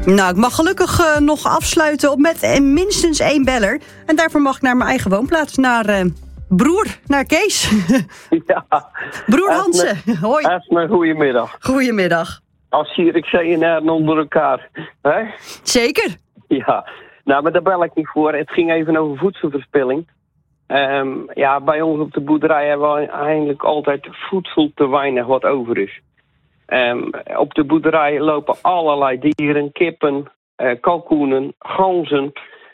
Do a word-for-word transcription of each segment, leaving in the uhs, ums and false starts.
Nou, ik mag gelukkig uh, nog afsluiten op met uh, minstens één beller. En daarvoor mag ik naar mijn eigen woonplaats, naar uh, broer, naar Kees. Ja. Broer Hansen, hoi. Esme, goedemiddag. Goedemiddag. Als Zierikzee en Erden onder elkaar. Hè? Zeker. Ja, nou, maar daar bel ik niet voor. Het ging even over voedselverspilling. Um, ja, bij ons op de boerderij hebben we eigenlijk altijd voedsel te weinig wat over is. Um, op de boerderij lopen allerlei dieren, kippen, uh, kalkoenen, ganzen.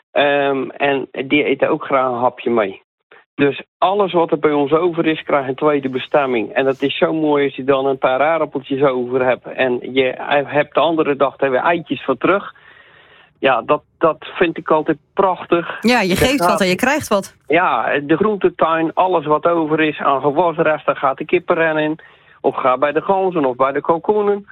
Um, en die eten ook graag een hapje mee. Dus alles wat er bij ons over is, krijgt een tweede bestemming. En dat is zo mooi als je dan een paar aardappeltjes over hebt. En je hebt de andere dag er weer eitjes voor terug. Ja, dat, dat vind ik altijd prachtig. Ja, je geeft gaat, wat en je krijgt wat. Ja, de groentetuin, alles wat over is aan gewasresten, gaat de kippen in. Of gaat bij de ganzen of bij de kalkoenen.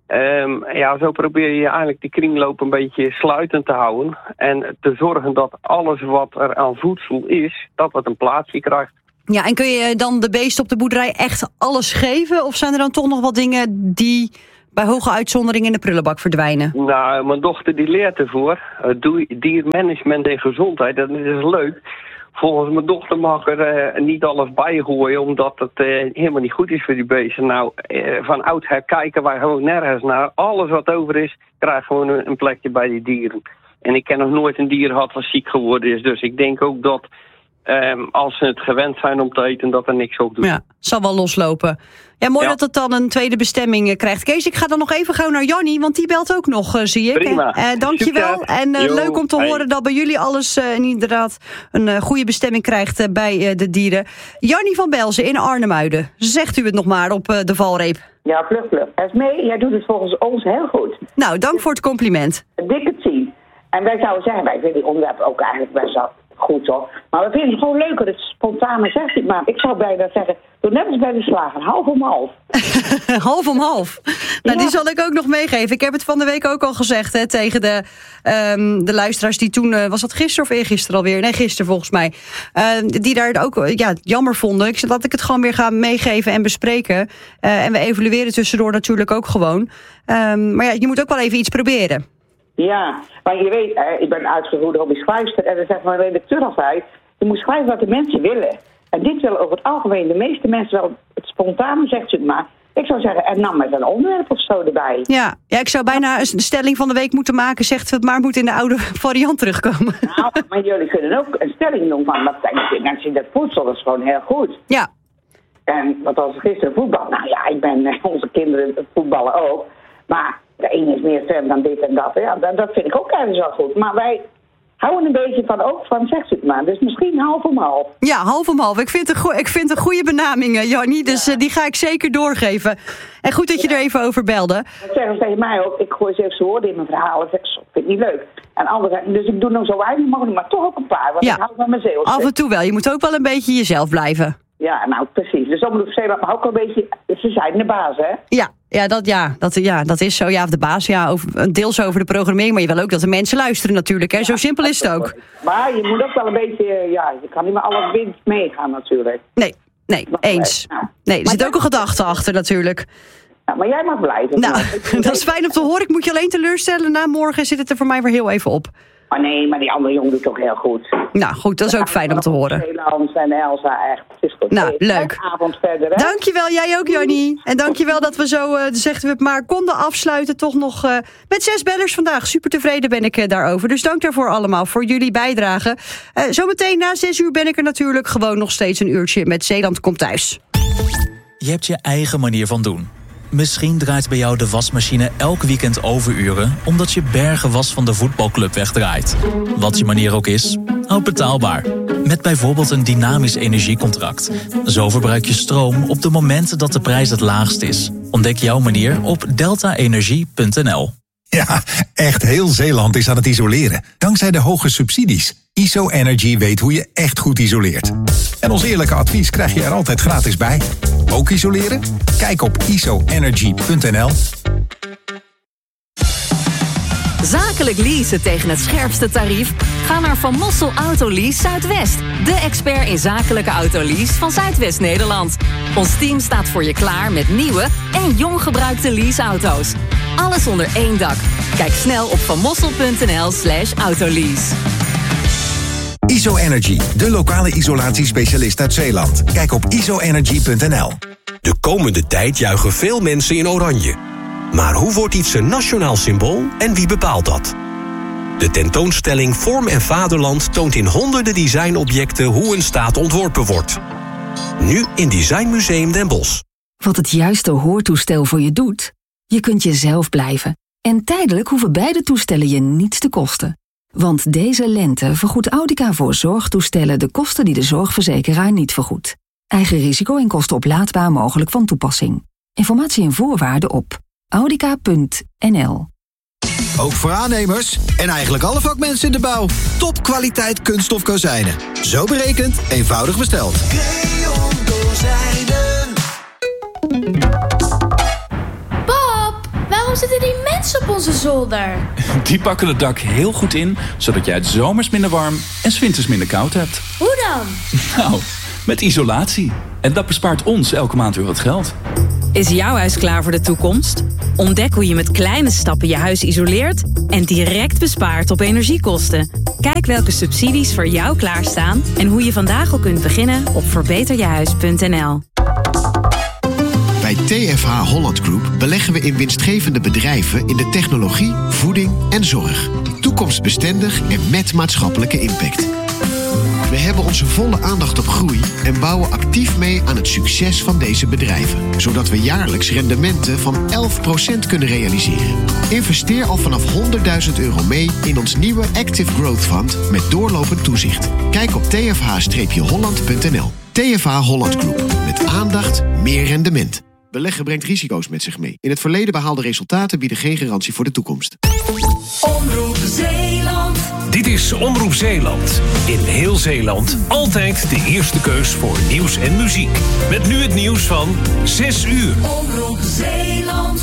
Um, ja, zo probeer je eigenlijk die kringloop een beetje sluitend te houden. En te zorgen dat alles wat er aan voedsel is, dat het een plaatsje krijgt. Ja, en kun je dan de beesten op de boerderij echt alles geven? Of zijn er dan toch nog wat dingen die bij hoge uitzondering in de prullenbak verdwijnen? Nou, mijn dochter die leert ervoor. Uh, diermanagement en gezondheid, dat is leuk. Volgens mijn dochter mag er uh, niet alles bijgooien, omdat het uh, helemaal niet goed is voor die beesten. Nou, uh, van oudsher kijken wij gewoon nergens naar. Alles wat over is, krijgt gewoon een, een plekje bij die dieren. En ik ken nog nooit een dier gehad wat ziek geworden is. Dus ik denk ook dat um, als ze het gewend zijn om te eten, dat er niks op doet. Ja, zal wel loslopen. Ja, mooi ja. dat het dan een tweede bestemming uh, krijgt. Kees, ik ga dan nog even gauw naar Jannie, want die belt ook nog, uh, zie ik. Prima. Uh, dankjewel. En uh, Yo, leuk om te hey. horen dat bij jullie alles uh, inderdaad een uh, goede bestemming krijgt uh, bij uh, de dieren. Jannie van Belzen in Arnhemuiden. Zegt u het nog maar op uh, de valreep. Ja, vlug, vlug. Esmee, jij doet het volgens ons heel goed. Nou, dank voor het compliment. Dik het zien. En wij zouden zeggen, wij vinden die onderwerpen ook eigenlijk best wel goed, hoor. Maar we vinden het gewoon leuker, het spontane zegt niet. Maar ik zou bijna zeggen, doe net als bij de slager, half om half. half om half. Nou, ja. Die zal ik ook nog meegeven. Ik heb het van de week ook al gezegd hè, tegen de, um, de luisteraars die toen, uh, was dat gisteren of eergisteren alweer? Nee, gisteren volgens mij. Uh, die daar ook ja, jammer vonden. Ik zei dat ik het gewoon weer ga meegeven en bespreken. Uh, en we evalueren tussendoor natuurlijk ook gewoon. Um, maar ja, je moet ook wel even iets proberen. Ja, maar je weet, eh, ik ben uitgevoerd hobby-schrijfster en dan zegt mijn redacteur altijd, je moet schrijven wat de mensen willen. En dit willen over het algemeen de meeste mensen wel het spontane, zegt u het maar. Ik zou zeggen, en nam met een onderwerp of zo erbij. Ja, ja, ik zou bijna een stelling van de week moeten maken, zegt het maar moet in de oude variant terugkomen. Nou, maar jullie kunnen ook een stelling doen van, wat denk je, dat voedsel, dat is gewoon heel goed. Ja. En wat als gisteren voetbal, nou ja, ik ben, onze kinderen voetballen ook, maar de ene is meer fan dan dit en dat. Ja, dat, dat vind ik ook ergens wel goed. Maar wij houden een beetje van ook van, zegt u het maar. Dus misschien half om half. Ja, half om half. Ik vind het een, go- ik vind een goede benaming, Jannie. Dus ja. uh, die ga ik zeker doorgeven. En goed dat je ja. er even over belde. Dat zeggen ze tegen mij ook. Ik gooi ze even zo woorden in mijn verhalen. Dat vind ik niet leuk. En anderen, dus ik doe nog zo weinig mogelijk, maar toch ook een paar. Want ja. ik hou van mezelf. Af en toe wel. Je moet ook wel een beetje jezelf blijven. Ja, nou precies. Dus Omroep Zeeland mag ook een beetje, ze zijn de baas, hè? Ja, ja, dat, ja, dat, ja dat is zo. Ja, of de baas, ja, over, deels over de programmering, maar je wil ook dat de mensen luisteren natuurlijk, hè? Ja, zo simpel is het ook. Maar je moet ook wel een beetje, ja, je kan niet meer alle wind meegaan natuurlijk. Nee, nee, eens. Nou, nee, er zit ook een gedachte achter natuurlijk. Nou, maar jij mag blijven. Nou, dat is fijn om te horen. Ik moet je alleen teleurstellen. Na morgen zit het er voor mij weer heel even op. Maar nee, maar die andere jongen doet toch heel goed. Nou goed, dat is ook fijn om te horen. Nederlands en Elsa, echt. Het is goed. Nou, hey, leuk. Avond verder, hè? Dankjewel, jij ook, Jannie. En dankjewel dat we zo, uh, zegt we het maar, konden afsluiten. Toch nog uh, met zes bellers vandaag. Super tevreden ben ik uh, daarover. Dus dank daarvoor allemaal, voor jullie bijdrage. Uh, zometeen na zes uur ben ik er natuurlijk gewoon nog steeds een uurtje met Zeeland Komt Thuis. Je hebt je eigen manier van doen. Misschien draait bij jou de wasmachine elk weekend overuren omdat je bergen was van de voetbalclub wegdraait. Wat je manier ook is, houd betaalbaar. Met bijvoorbeeld een dynamisch energiecontract. Zo verbruik je stroom op de momenten dat de prijs het laagst is. Ontdek jouw manier op delta energie punt n l. Ja, echt heel Zeeland is aan het isoleren. Dankzij de hoge subsidies. I S O Energy weet hoe je echt goed isoleert. En ons eerlijke advies krijg je er altijd gratis bij. Ook isoleren? Kijk op i s o energy punt n l. Zakelijk leasen tegen het scherpste tarief? Ga naar Van Mossel Autolease Zuidwest. De expert in zakelijke autolease van Zuidwest-Nederland. Ons team staat voor je klaar met nieuwe en jong gebruikte leaseauto's. Alles onder één dak. Kijk snel op vanmossel.nl slash autolease. ISO-Energy, de lokale isolatiespecialist uit Zeeland. Kijk op I S O energy punt n l. De komende tijd juichen veel mensen in oranje. Maar hoe wordt iets een nationaal symbool en wie bepaalt dat? De tentoonstelling Vorm en Vaderland toont in honderden designobjecten hoe een staat ontworpen wordt. Nu in Designmuseum Den Bosch. Wat het juiste hoortoestel voor je doet? Je kunt jezelf blijven. En tijdelijk hoeven beide toestellen je niets te kosten. Want deze lente vergoedt Audica voor zorgtoestellen de kosten die de zorgverzekeraar niet vergoedt. Eigen risico en kosten oplaadbaar mogelijk van toepassing. Informatie en voorwaarden op audica punt n l. Ook voor aannemers en eigenlijk alle vakmensen in de bouw. Topkwaliteit kunststof kozijnen. Zo berekend, eenvoudig besteld. Creon Kozijnen. Pap, waarom zitten die mensen op onze zolder? Die pakken het dak heel goed in, zodat jij het zomers minder warm en 's winters minder koud hebt. Hoe dan? Nou, met isolatie. En dat bespaart ons elke maand weer wat geld. Is jouw huis klaar voor de toekomst? Ontdek hoe je met kleine stappen je huis isoleert en direct bespaart op energiekosten. Kijk welke subsidies voor jou klaarstaan en hoe je vandaag al kunt beginnen op verbeter je huis punt n l. Bij T F H Holland Group beleggen we in winstgevende bedrijven in de technologie, voeding en zorg. Toekomstbestendig en met maatschappelijke impact. We hebben onze volle aandacht op groei en bouwen actief mee aan het succes van deze bedrijven. Zodat we jaarlijks rendementen van elf procent kunnen realiseren. Investeer al vanaf honderdduizend euro mee in ons nieuwe Active Growth Fund met doorlopend toezicht. Kijk op t f h holland punt n l. T F H Holland Group. Met aandacht, meer rendement. Beleggen brengt risico's met zich mee. In het verleden behaalde resultaten bieden geen garantie voor de toekomst. Omroep Zeeland. Dit is Omroep Zeeland. In heel Zeeland altijd de eerste keus voor nieuws en muziek. Met nu het nieuws van zes uur. Omroep Zeeland.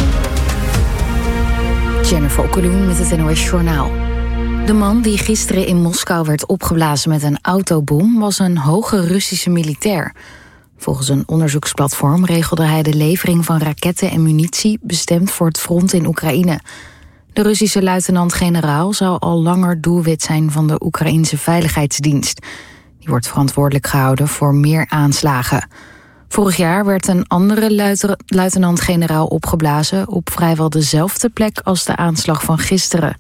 Jennifer Okkeloen met het N O S Journaal. De man die gisteren in Moskou werd opgeblazen met een autobom was een hoge Russische militair. Volgens een onderzoeksplatform regelde hij de levering van raketten en munitie bestemd voor het front in Oekraïne. De Russische luitenant-generaal zou al langer doelwit zijn van de Oekraïense veiligheidsdienst. Die wordt verantwoordelijk gehouden voor meer aanslagen. Vorig jaar werd een andere luitenant-generaal opgeblazen op vrijwel dezelfde plek als de aanslag van gisteren.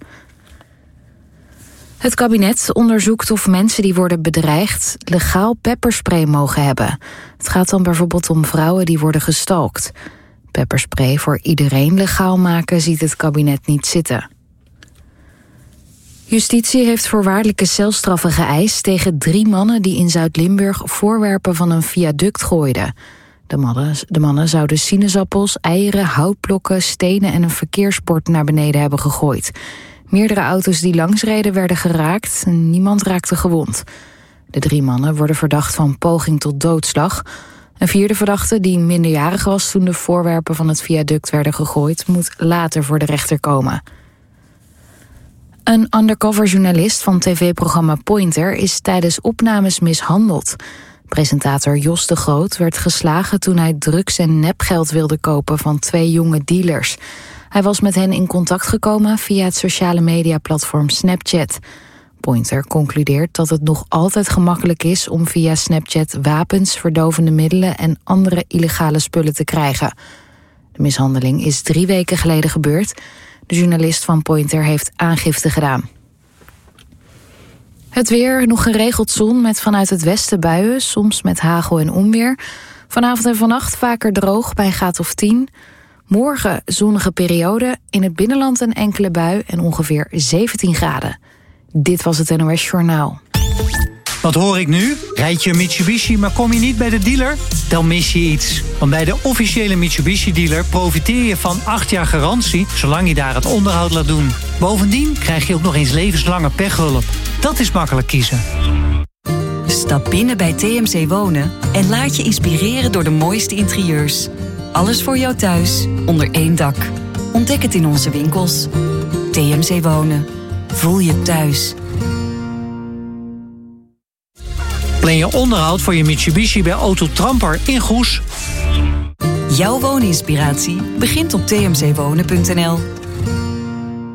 Het kabinet onderzoekt of mensen die worden bedreigd legaal pepperspray mogen hebben. Het gaat dan bijvoorbeeld om vrouwen die worden gestalkt. Pepperspray voor iedereen legaal maken ziet het kabinet niet zitten. Justitie heeft voorwaardelijke celstraffen geëist tegen drie mannen die in Zuid-Limburg voorwerpen van een viaduct gooiden. De mannen, de mannen zouden sinaasappels, eieren, houtblokken, stenen en een verkeersbord naar beneden hebben gegooid. Meerdere auto's die langsreden werden geraakt en niemand raakte gewond. De drie mannen worden verdacht van poging tot doodslag. Een vierde verdachte, die minderjarig was toen de voorwerpen van het viaduct werden gegooid, moet later voor de rechter komen. Een undercover journalist van tv-programma Pointer is tijdens opnames mishandeld. Presentator Jos de Groot werd geslagen toen hij drugs en nepgeld wilde kopen van twee jonge dealers. Hij was met hen in contact gekomen via het sociale mediaplatform Snapchat. Pointer concludeert dat het nog altijd gemakkelijk is om via Snapchat wapens, verdovende middelen en andere illegale spullen te krijgen. De mishandeling is drie weken geleden gebeurd. De journalist van Pointer heeft aangifte gedaan. Het weer, nog geregeld zon met vanuit het westen buien, soms met hagel en onweer. Vanavond en vannacht vaker droog bij een graad of tien. Morgen zonnige periode, in het binnenland een enkele bui en ongeveer zeventien graden. Dit was het N O S Journaal. Wat hoor ik nu? Rijd je een Mitsubishi, maar kom je niet bij de dealer? Dan mis je iets. Want bij de officiële Mitsubishi-dealer profiteer je van acht jaar garantie, zolang je daar het onderhoud laat doen. Bovendien krijg je ook nog eens levenslange pechhulp. Dat is makkelijk kiezen. Stap binnen bij T M C Wonen en laat je inspireren door de mooiste interieurs. Alles voor jou thuis, onder één dak. Ontdek het in onze winkels. T M C Wonen. Voel je thuis. Plan je onderhoud voor je Mitsubishi bij Auto Tramper in Goes. Jouw wooninspiratie begint op t m c wonen punt n l.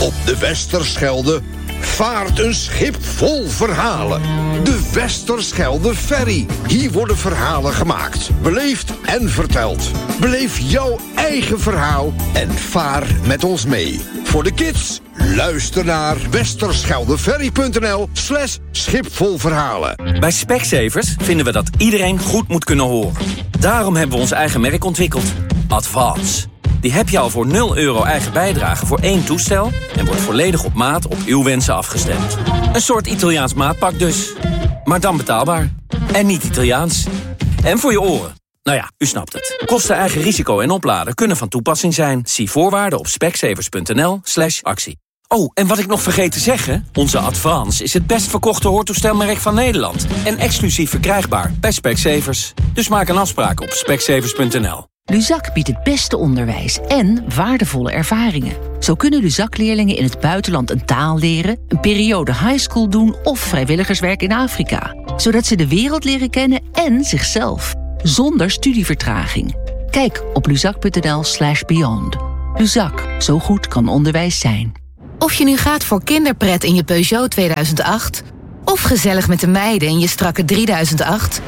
Op de Westerschelde vaart een schip vol verhalen. De Westerschelde Ferry. Hier worden verhalen gemaakt, beleefd en verteld. Beleef jouw eigen verhaal en vaar met ons mee. Voor de kids, luister naar westerscheldeferry.nl slash schipvolverhalen. Bij Specsavers vinden we dat iedereen goed moet kunnen horen. Daarom hebben we ons eigen merk ontwikkeld. Advance. Die heb je al voor nul euro eigen bijdrage voor één toestel en wordt volledig op maat op uw wensen afgestemd. Een soort Italiaans maatpak dus. Maar dan betaalbaar. En niet Italiaans. En voor je oren. Nou ja, u snapt het. Kosten, eigen risico en opladen kunnen van toepassing zijn. Zie voorwaarden op specsavers.nl slash actie. Oh, en wat ik nog vergeet te zeggen, onze Advance is het best verkochte hoortoestelmerk van Nederland. En exclusief verkrijgbaar bij Specsavers. Dus maak een afspraak op specsavers punt n l. Luzak biedt het beste onderwijs en waardevolle ervaringen. Zo kunnen Luzak-leerlingen in het buitenland een taal leren, een periode highschool doen of vrijwilligerswerk in Afrika. Zodat ze de wereld leren kennen en zichzelf. Zonder studievertraging. Kijk op luzak.nl slash beyond. Luzak, zo goed kan onderwijs zijn. Of je nu gaat voor kinderpret in je Peugeot tweeduizend acht... of gezellig met de meiden in je strakke drieduizend acht...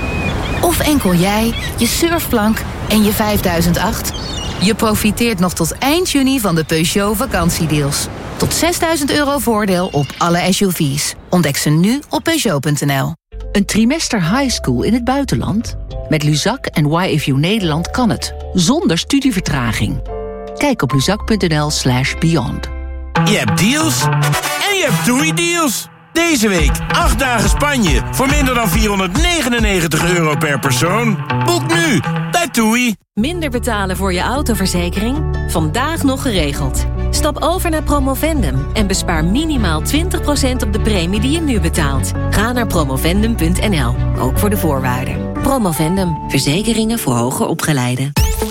of enkel jij, je surfplank en je vijfduizend acht... je profiteert nog tot eind juni van de Peugeot vakantiedeals. Tot zesduizend euro voordeel op alle S U V's. Ontdek ze nu op Peugeot punt n l. Een trimester high school in het buitenland? Met Luzak en Y F U Nederland kan het. Zonder studievertraging. Kijk op luzak.nl slash beyond. Je hebt deals en je hebt TUI-deals. Deze week acht dagen Spanje voor minder dan vierhonderdnegenennegentig euro per persoon. Boek nu bij TUI. Minder betalen voor je autoverzekering? Vandaag nog geregeld. Stap over naar Promovendum en bespaar minimaal twintig procent op de premie die je nu betaalt. Ga naar promovendum punt n l, ook voor de voorwaarden. Promovendum, verzekeringen voor hoger opgeleiden.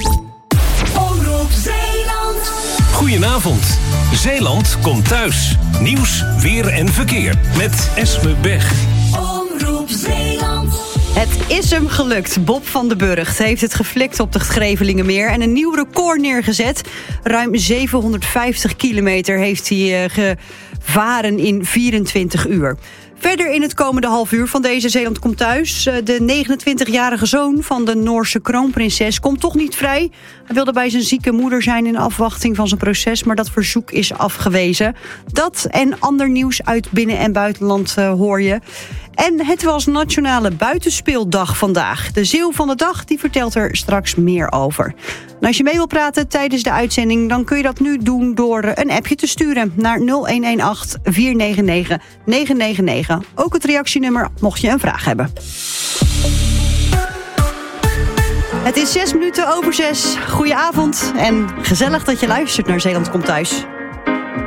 Omroep Zeeland. Goedenavond. Zeeland komt thuis. Nieuws, weer en verkeer. Met Esme Bech. Omroep Zeeland. Het is hem gelukt. Bob van den Burgt heeft het geflikt op de Grevelingenmeer en een nieuw record neergezet. Ruim zevenhonderdvijftig kilometer heeft hij uh, gevaren in vierentwintig uur. Verder in het komende half uur van deze Zeeland komt thuis. De negenentwintigjarige zoon van de Noorse kroonprinses komt toch niet vrij. Hij wilde bij zijn zieke moeder zijn in afwachting van zijn proces, maar dat verzoek is afgewezen. Dat en ander nieuws uit binnen- en buitenland uh, hoor je. En het was Nationale Buitenspeeldag vandaag. De Zeeuw van de dag die vertelt er straks meer over. En als je mee wil praten tijdens de uitzending, dan kun je dat nu doen door een appje te sturen naar nul een een acht vier negen negen negen negen negen. Ook het reactienummer mocht je een vraag hebben. Het is zes minuten over zes. Goedenavond en gezellig dat je luistert naar Zeeland komt thuis.